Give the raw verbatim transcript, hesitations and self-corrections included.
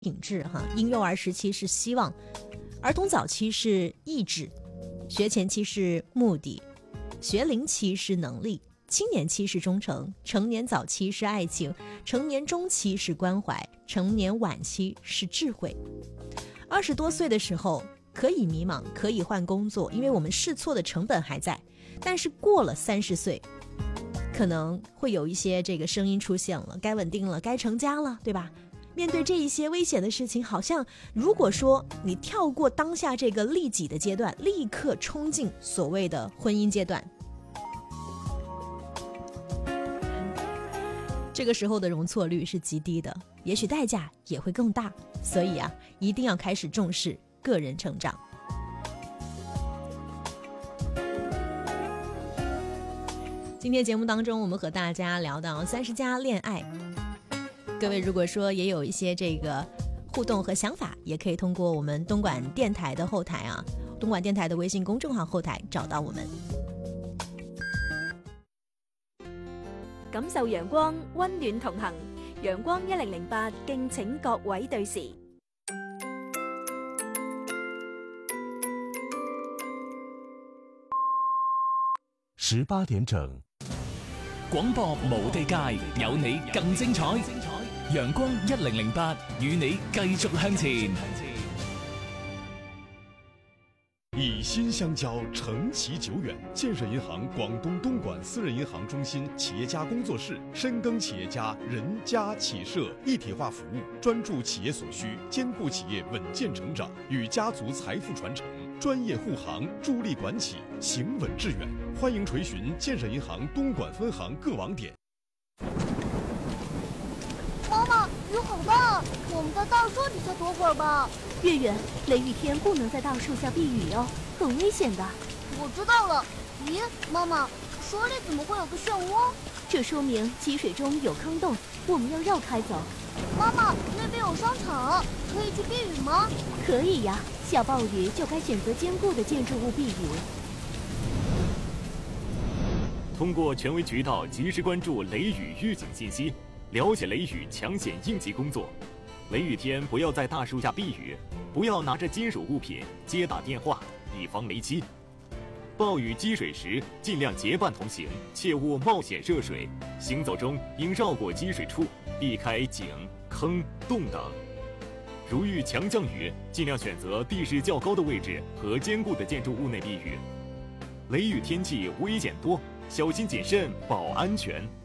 品质哈。婴幼儿时期是希望，儿童早期是意志，学前期是目的，学龄期是能力，青年期是忠诚，成年早期是爱情，成年中期是关怀，成年晚期是智慧。二十多岁的时候可以迷茫，可以换工作，因为我们试错的成本还在。但是过了三十岁，可能会有一些这个声音出现了，该稳定了，该成家了，对吧？面对这一些危险的事情，好像如果说你跳过当下这个利己的阶段，立刻冲进所谓的婚姻阶段，这个时候的容错率是极低的，也许代价也会更大。所以啊，一定要开始重视个人成长。今天节目当中，我们和大家聊到三十加恋爱，各位如果说也有一些这个互动和想法，也可以通过我们东莞电台的后台啊，东莞电台的微信公众号后台找到我们。 感受陽光，溫暖同行。陽光一零零八，敬請各位對時。 十八點整，廣播無地界，有你更精彩。陽光一零零八，與你繼續向前。 以心相交，承其久远。建设银行广东东莞私人银行中心企业家工作室，深耕企业家人家企社一体化服务，专注企业所需，兼顾企业稳健成长与家族财富传承，专业护航，助力管企，行稳致远。欢迎垂询建设银行东莞分行各网点。 妈妈，雨好大，我们在大树底下躲会儿吧。 月月，雷雨天不能在大树下避雨哦，很危险的。 我知道了。咦，妈妈，水里怎么会有个漩涡？ 这说明积水中有坑洞，我们要绕开走。 妈妈，那边有商场，可以去避雨吗？ 可以呀，下暴雨就该选择坚固的建筑物避雨。 通过权威渠道及时关注雷雨预警信息，了解雷雨抢险应急工作。雷雨天不要在大树下避雨，不要拿着金属物品接打电话，以防雷击。暴雨积水时，尽量结伴同行，切勿冒险涉水。行走中应绕过积水处，避开井、坑、洞等。如遇强降雨，尽量选择地势较高的位置和坚固的建筑物内避雨。雷雨天气危险多，小心谨慎保安全。